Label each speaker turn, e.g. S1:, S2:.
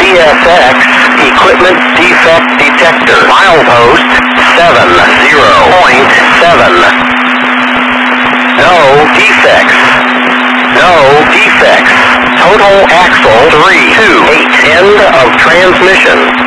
S1: CSX, equipment defect detector. Milepost 70.7. No defects. No defects. Total axle 328. End of transmission.